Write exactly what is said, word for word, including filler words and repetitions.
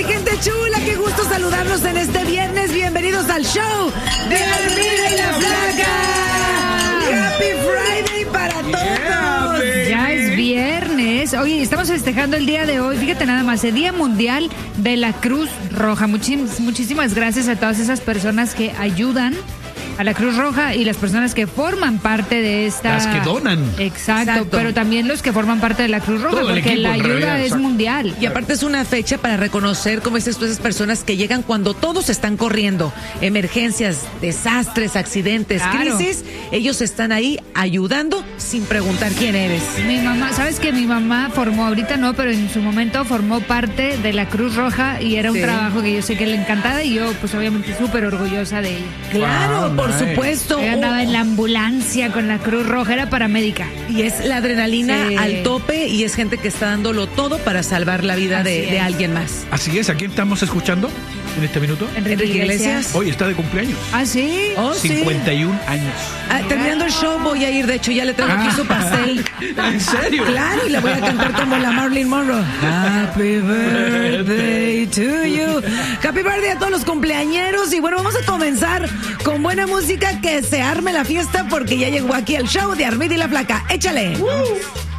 mi gente chula, qué gusto saludarlos en este viernes. Bienvenidos al show de Armida y la Flaca. Happy Friday para todos. Yeah, Ya es viernes. Oye, estamos festejando el día de hoy. Fíjate nada más, el Día Mundial de la Cruz Roja. Muchis- muchísimas gracias a todas esas personas que ayudan a la Cruz Roja y las personas que forman parte de esta... Las que donan. Exacto, Exacto. pero también los que forman parte de la Cruz Roja, Todo el porque equipo, la en ayuda realidad, es exacto. mundial. Y aparte es una fecha para reconocer, como dices tú, esas personas que llegan cuando todos están corriendo. Emergencias, desastres, accidentes, Claro. crisis. Ellos están ahí ayudando sin preguntar quién eres. Mi mamá, ¿sabes que mi mamá formó, ahorita no, pero en su momento formó parte de la Cruz Roja y era un Sí. trabajo que yo sé que le encantaba y yo pues obviamente súper orgullosa de ella. Claro, Wow, por nice. supuesto. Ella andaba en la ambulancia con la Cruz Roja, era paramédica. Y es la adrenalina Sí. al tope y es gente que está dándolo todo para salvar la vida de, Así de es. alguien más. Así es, ¿a quién estamos escuchando en este minuto? Enrique Enrique Iglesias. Iglesias. Hoy está de cumpleaños. Ah, sí. Oh, sí. cincuenta y un años. Ah, terminando el show voy a ir, de hecho ya le traigo aquí su pastel. ¿En serio? Claro, y le voy a cantar como la Marilyn Monroe. Happy birthday to you. Happy birthday a todos los cumpleañeros. Y bueno, vamos a comenzar con buena música, que se arme la fiesta porque ya llegó aquí el show de Armida y la Flaca. Échale.